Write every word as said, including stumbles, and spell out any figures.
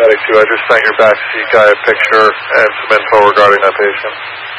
Medic two, I just sent your backseat guy a picture and some info regarding that patient.